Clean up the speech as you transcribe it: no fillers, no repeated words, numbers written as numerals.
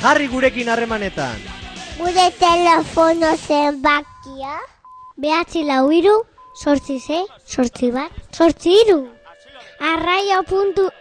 Jarri gurekin harremanetan. Gure telefono zenbakia 943 8 6 8 1 8 3. Arraio.eus